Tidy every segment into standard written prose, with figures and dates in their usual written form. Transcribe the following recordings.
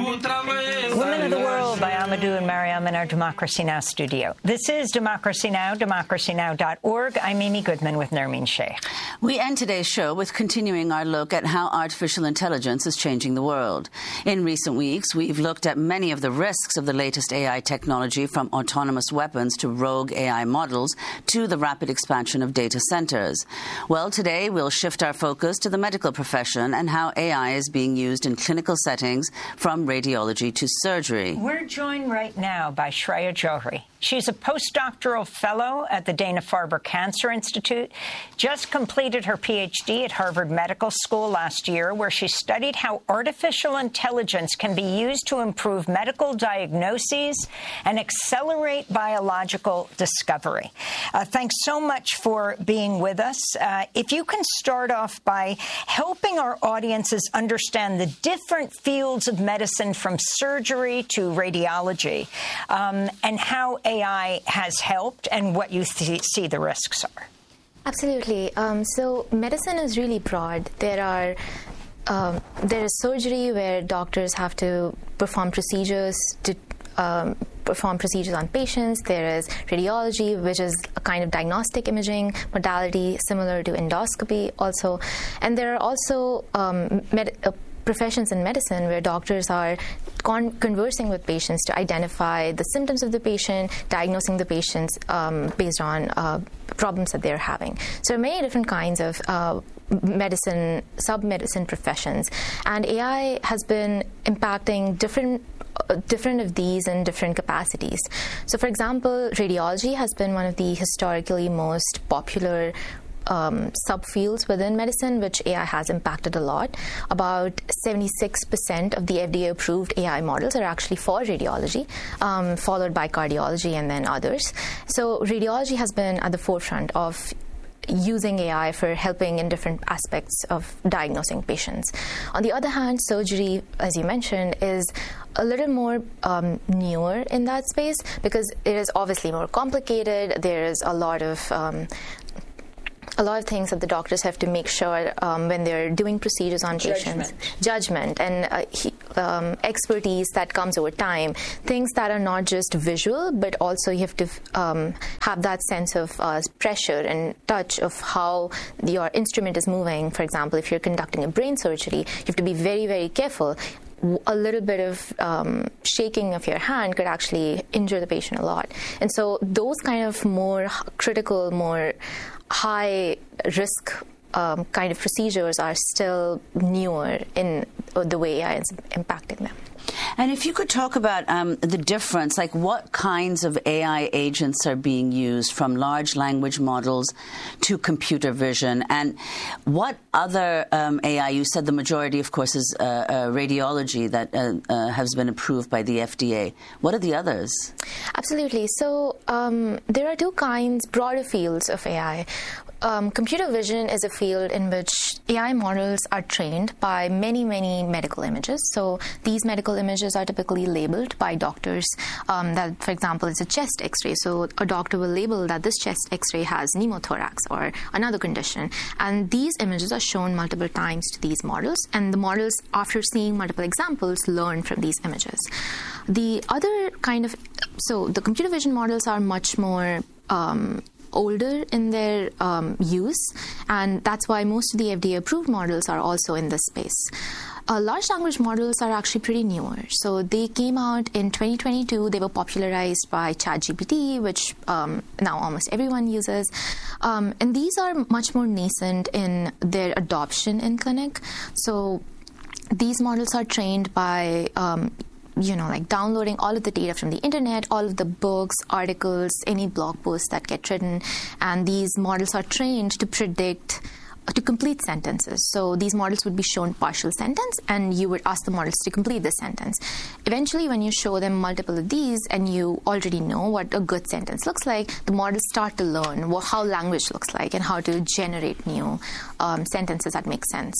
Women of the World by Amadou and Mariam in our Democracy Now! Studio. This is Democracy Now!, democracynow.org. I'm Amy Goodman with Nermeen Sheikh. We end today's show with continuing our look at how artificial intelligence is changing the world. In recent weeks, we've looked at many of the risks of the latest AI technology, from autonomous weapons to rogue AI models to the rapid expansion of data centers. Well, today we'll shift our focus to the medical profession and how AI is being used in clinical settings, from radiology to surgery. We're joined right now by Shreya Johri. She's a postdoctoral fellow at the Dana-Farber Cancer Institute, just completed her PhD at Harvard Medical School last year, where she studied how artificial intelligence can be used to improve medical diagnoses and accelerate biological discovery. Thanks so much for being with us. If you can start off by helping our audiences understand the different fields of medicine, from surgery to radiology, and how AI has helped and what you see the risks are. Absolutely. So medicine is really broad. There is surgery where doctors have to perform procedures on patients. There is radiology, which is a kind of diagnostic imaging modality similar to endoscopy also. And there are also professions in medicine where doctors are conversing with patients to identify the symptoms of the patient, diagnosing the patients based on problems that they're having. So there are many different kinds of sub-medicine professions, and AI has been impacting different of these in different capacities. So, for example, radiology has been one of the historically most popular subfields within medicine, which AI has impacted a lot. About 76% of the FDA-approved AI models are actually for radiology, followed by cardiology and then others. So radiology has been at the forefront of using AI for helping in different aspects of diagnosing patients. On the other hand, surgery, as you mentioned, is a little more newer in that space because it is obviously more complicated. There is a lot of things that the doctors have to make sure when they're doing procedures on patients. Judgment and expertise that comes over time. Things that are not just visual, but also you have to have that sense of pressure and touch of how your instrument is moving. For example, if you're conducting a brain surgery, you have to be very, very careful. A little bit of shaking of your hand could actually injure the patient a lot. And so those kind of more critical, more high-risk kind of procedures are still newer in the way AI is impacting them. And if you could talk about the difference, like what kinds of AI agents are being used, from large language models to computer vision, and what other AI, you said the majority, of course, is radiology that has been approved by the FDA. What are the others? Absolutely. So there are two kinds, broader fields of AI. Computer vision is a field in which AI models are trained by many, many medical images. So these medical images are typically labeled by doctors. That, for example, is a chest X-ray. So a doctor will label that this chest X-ray has pneumothorax or another condition. And these images are shown multiple times to these models. And the models, after seeing multiple examples, learn from these images. The other kind of, so the computer vision models are much more older in their use, and that's why most of the FDA-approved models are also in this space. Large language models are actually pretty newer. So they came out in 2022. They were popularized by ChatGPT, which now almost everyone uses. And these are much more nascent in their adoption in clinic. So these models are trained by like downloading all of the data from the internet, all of the books, articles, any blog posts that get written. And these models are trained to predict to complete sentences. So these models would be shown partial sentence, and you would ask the models to complete the sentence. Eventually, when you show them multiple of these and you already know what a good sentence looks like, the models start to learn how language looks like and how to generate new sentences that make sense.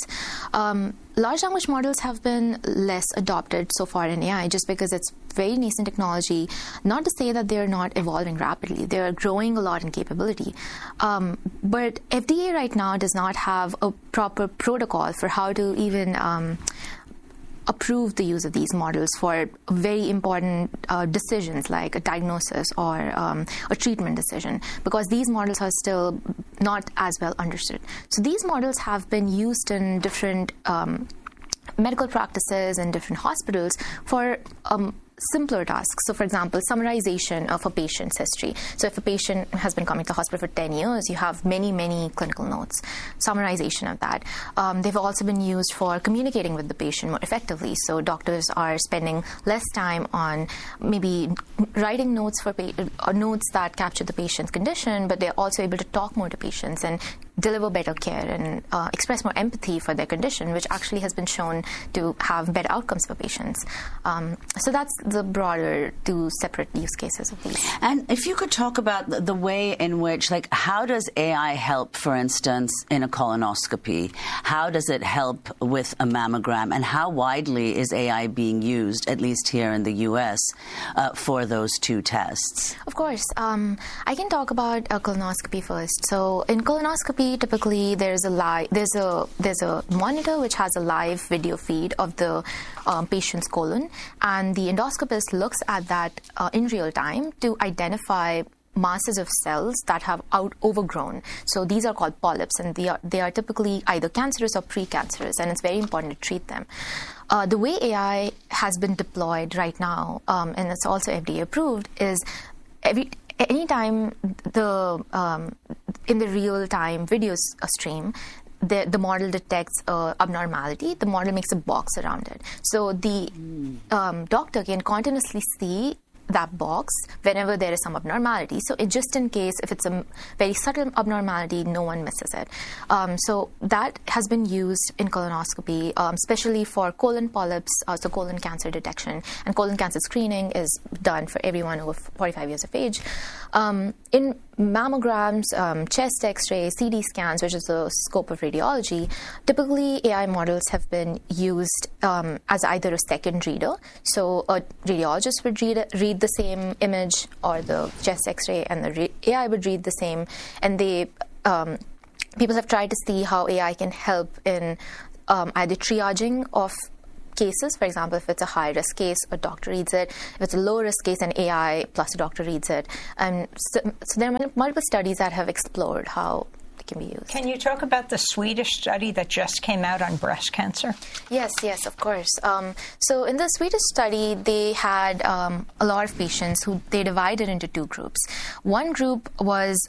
Large language models have been less adopted so far in AI just because it's very nascent technology. Not to say that they're not evolving rapidly. They're growing a lot in capability. But FDA right now does not have a proper protocol for how to even approved the use of these models for very important decisions like a diagnosis or a treatment decision, because these models are still not as well understood. So these models have been used in different medical practices and different hospitals for simpler tasks. So, for example, summarization of a patient's history. So if a patient has been coming to the hospital for 10 years, you have many, many clinical notes, summarization of that. They've also been used for communicating with the patient more effectively. So doctors are spending less time on maybe writing notes for notes that capture the patient's condition, but they're also able to talk more to patients and deliver better care and express more empathy for their condition, which actually has been shown to have better outcomes for patients. So that's the broader two separate use cases of these. And if you could talk about the way in which, like, how does AI help, for instance, in a colonoscopy? How does it help with a mammogram? And how widely is AI being used, at least here in the U.S., for those two tests? Of course. I can talk about a colonoscopy first. So in colonoscopy, typically there's a monitor which has a live video feed of the patient's colon, and the endoscopist looks at that in real time to identify masses of cells that have overgrown. So these are called polyps, and they are typically either cancerous or precancerous, and it's very important to treat them. The way AI has been deployed right now, and it's also FDA approved, is anytime in the real-time video stream, the model detects abnormality, the model makes a box around it. So the doctor can continuously see that box whenever there is some abnormality. So just in case, if it's a very subtle abnormality, no one misses it. So that has been used in colonoscopy, especially for colon polyps, so colon cancer detection. And colon cancer screening is done for everyone over 45 years of age. In mammograms, chest X-ray, CT scans, which is the scope of radiology, typically AI models have been used as either a second reader. So a radiologist would read the same image, or the chest X-ray, and the AI would read the same. And people have tried to see how AI can help in either triaging of cases. For example, if it's a high-risk case, a doctor reads it. If it's a low-risk case, an AI plus a doctor reads it. And so there are multiple studies that have explored how it can be used. Can you talk about the Swedish study that just came out on breast cancer? Yes, of course. So in the Swedish study, they had a lot of patients who they divided into two groups. One group was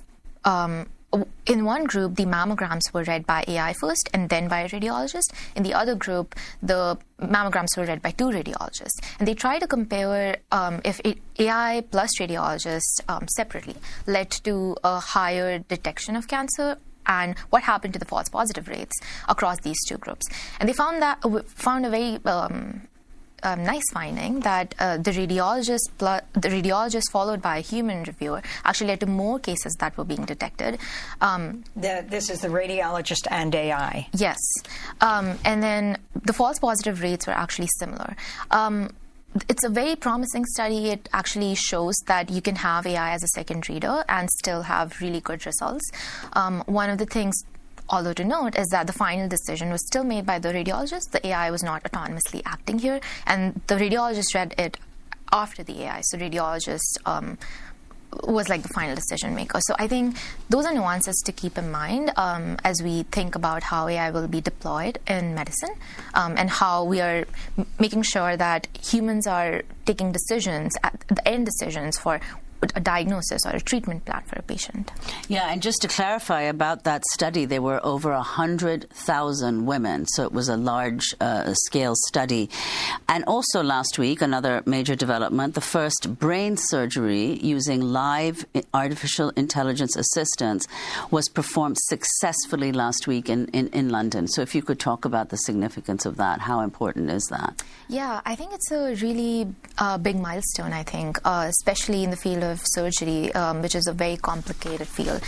in one group, the mammograms were read by AI first and then by a radiologist. In the other group, the mammograms were read by two radiologists. And they tried to compare if AI plus radiologists separately led to a higher detection of cancer and what happened to the false positive rates across these two groups. And they found a very nice finding that the radiologist followed by a human reviewer actually led to more cases that were being detected. This is the radiologist and AI. Yes. And then the false positive rates were actually similar. It's a very promising study. It actually shows that you can have AI as a second reader and still have really good results. One of the things, although to note, is that the final decision was still made by the radiologist. The AI was not autonomously acting here, and the radiologist read it after the AI. So radiologist was like the final decision maker. So I think those are nuances to keep in mind as we think about how AI will be deployed in medicine, and how we are making sure that humans are taking decisions, the end decisions for a diagnosis or a treatment plan for a patient. Yeah, and just to clarify about that study, there were over 100,000 women, so it was a large-scale study. And also last week, another major development, the first brain surgery using live artificial intelligence assistance was performed successfully last week in London. So if you could talk about the significance of that, how important is that? Yeah, I think it's a really big milestone, I think, especially in the field of surgery, which is a very complicated field.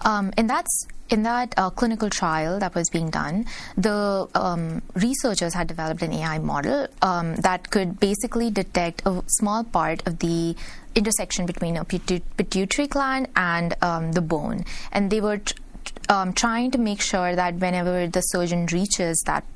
In that clinical trial that was being done, the researchers had developed an AI model that could basically detect a small part of the intersection between a pituitary gland and the bone. And they were trying to make sure that whenever the surgeon reaches that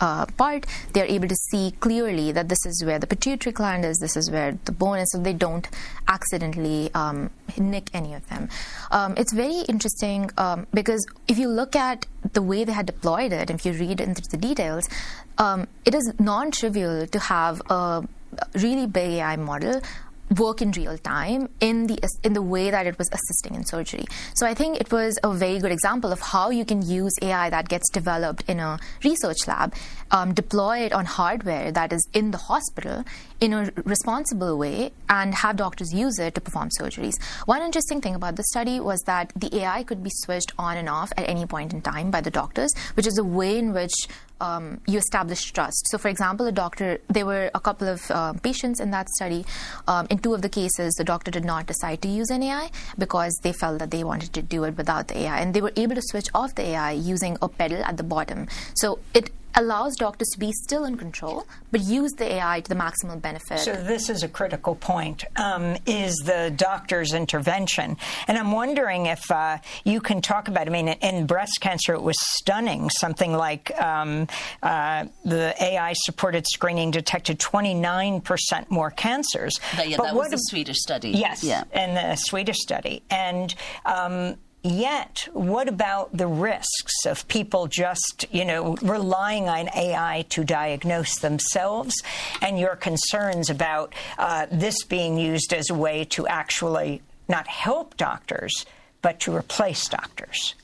part, they're able to see clearly that this is where the pituitary gland is, this is where the bone is, so they don't accidentally nick any of them. It's very interesting because if you look at the way they had deployed it, if you read into the details, it is non-trivial to have a really big AI model work in real time in the way that it was assisting in surgery. So I think it was a very good example of how you can use AI that gets developed in a research lab, deploy it on hardware that is in the hospital in a responsible way, and have doctors use it to perform surgeries. One interesting thing about the study was that the AI could be switched on and off at any point in time by the doctors, which is a way in which you establish trust. So, for example, there were a couple of patients in that study. In two of the cases, the doctor did not decide to use an AI because they felt that they wanted to do it without the AI. And they were able to switch off the AI using a pedal at the bottom. So it allows doctors to be still in control, but use the AI to the maximal benefit. So this is a critical point, is the doctor's intervention. And I'm wondering if you can talk about, I mean, in breast cancer, it was stunning. Something like the AI-supported screening detected 29% more cancers. That was the Swedish study. Yes, and the Swedish study. And yet, what about the risks of people just, relying on AI to diagnose themselves, and your concerns about this being used as a way to actually not help doctors, but to replace doctors?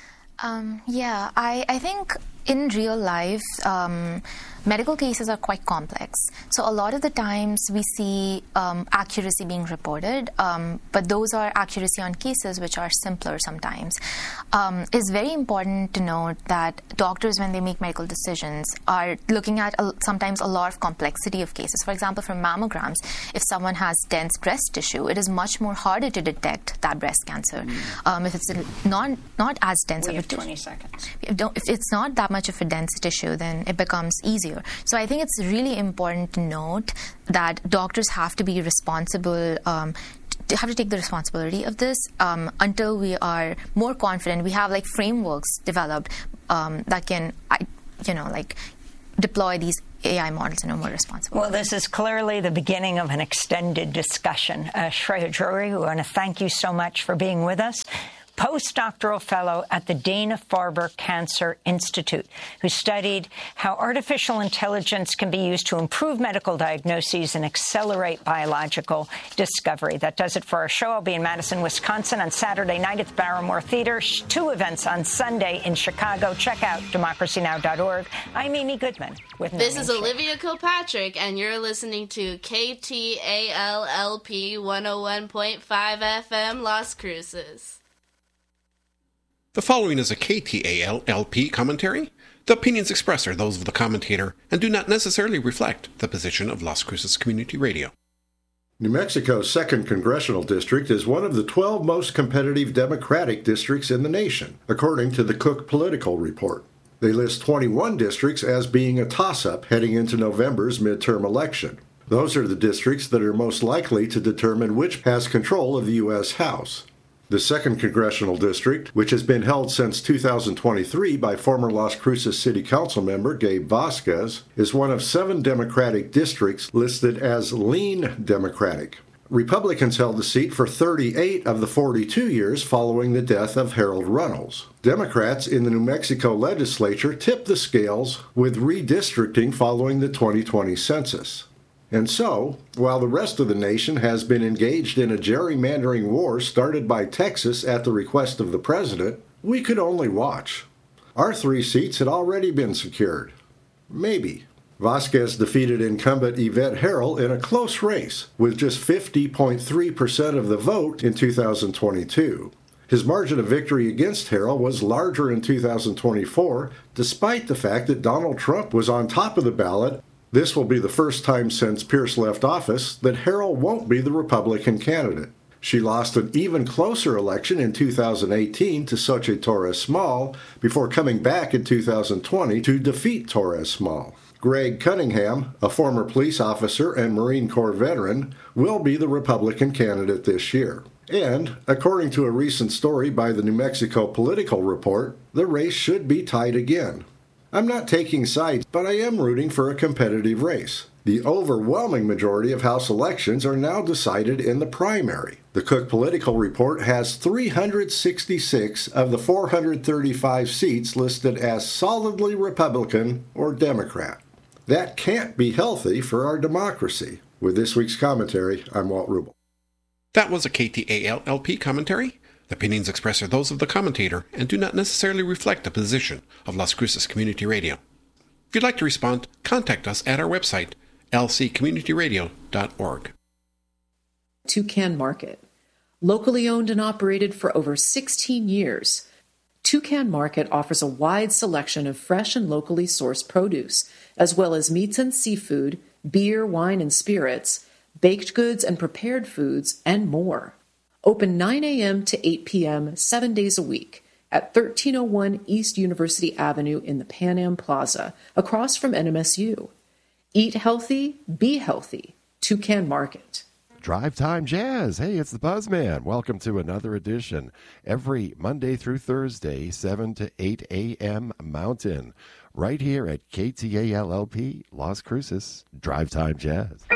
I think in real life, medical cases are quite complex. So a lot of the times we see accuracy being reported, but those are accuracy on cases which are simpler sometimes. It's very important to note that doctors, when they make medical decisions, are looking at sometimes a lot of complexity of cases. For example, for mammograms, if someone has dense breast tissue, it is much more harder to detect that breast cancer. If it's not as dense of a tissue. 20 seconds. If it's not that much of a dense tissue, then it becomes easier. So I think it's really important to note that doctors have to be responsible, have to take the responsibility of this until we are more confident. We have frameworks developed that can, deploy these AI models in a more responsible way. Well, this is clearly the beginning of an extended discussion. Shreya Johri, we want to thank you so much for being with us. Postdoctoral fellow at the Dana-Farber Cancer Institute, who studied how artificial intelligence can be used to improve medical diagnoses and accelerate biological discovery. That does it for our show. I'll be in Madison, Wisconsin on Saturday night at the Barrymore Theater. 2 events on Sunday in Chicago. Check out democracynow.org. I'm Amy Goodman with This is Olivia Kilpatrick, and you're listening to KTALLP 101.5 FM Las Cruces. The following is a KTAL-LP commentary. The opinions expressed are those of the commentator and do not necessarily reflect the position of Las Cruces Community Radio. New Mexico's 2nd Congressional District is one of the 12 most competitive Democratic districts in the nation, according to the Cook Political Report. They list 21 districts as being a toss-up heading into November's midterm election. Those are the districts that are most likely to determine which has control of the U.S. House. The 2nd Congressional District, which has been held since 2023 by former Las Cruces City Council member Gabe Vasquez, is one of 7 Democratic districts listed as lean Democratic. Republicans held the seat for 38 of the 42 years following the death of Harold Runnels. Democrats in the New Mexico legislature tipped the scales with redistricting following the 2020 census. And so, while the rest of the nation has been engaged in a gerrymandering war started by Texas at the request of the president, we could only watch. Our 3 seats had already been secured. Maybe. Vasquez defeated incumbent Yvette Harrell in a close race with just 50.3% of the vote in 2022. His margin of victory against Harrell was larger in 2024, despite the fact that Donald Trump was on top of the ballot. This will be the first time since Pierce left office that Harrell won't be the Republican candidate. She lost an even closer election in 2018 to Xochitl Torres Small before coming back in 2020 to defeat Torres Small. Greg Cunningham, a former police officer and Marine Corps veteran, will be the Republican candidate this year. And, according to a recent story by the New Mexico Political Report, the race should be tied again. I'm not taking sides, but I am rooting for a competitive race. The overwhelming majority of House elections are now decided in the primary. The Cook Political Report has 366 of the 435 seats listed as solidly Republican or Democrat. That can't be healthy for our democracy. With this week's commentary, I'm Walt Rubel. That was a KTAL-LP commentary. The opinions expressed are those of the commentator and do not necessarily reflect the position of Las Cruces Community Radio. If you'd like to respond, contact us at our website, lccommunityradio.org. Toucan Market. Locally owned and operated for over 16 years, Toucan Market offers a wide selection of fresh and locally sourced produce, as well as meats and seafood, beer, wine, and spirits, baked goods and prepared foods, and more. Open 9 a.m. to 8 p.m. 7 days a week at 1301 East University Avenue in the Pan Am Plaza, across from NMSU. Eat healthy, be healthy. Toucan Market. Drive Time Jazz. Hey, it's the Buzzman. Welcome to another edition. Every Monday through Thursday, 7 to 8 a.m. Mountain, right here at KTAL-LP Las Cruces. Drive Time Jazz.